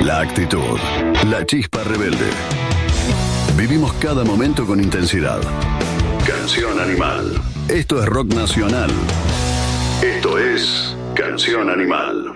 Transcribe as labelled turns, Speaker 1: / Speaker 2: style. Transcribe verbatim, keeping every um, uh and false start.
Speaker 1: La actitud, la chispa rebelde. Vivimos cada momento con intensidad. Canción Animal. Esto es rock nacional. Esto es Canción Animal.